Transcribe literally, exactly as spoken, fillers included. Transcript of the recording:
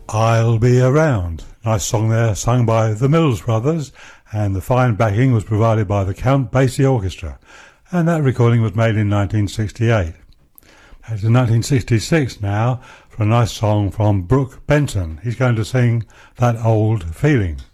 I'll Be Around. Nice song there, sung by the Mills Brothers, and the fine backing was provided by the Count Basie Orchestra, and that recording was made in nineteen sixty-eight. It's in nineteen sixty-six now for a nice song from Brook Benton. He's going to sing That Old Feeling.